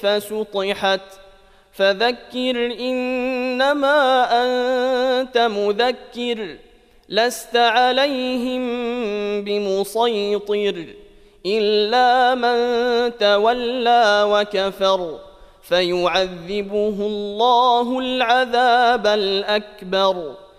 فسطحت فذكر إنما أنت مذكر لست عليهم بمسيطر إلا من تولى وكفر فيعذبه الله العذاب الأكبر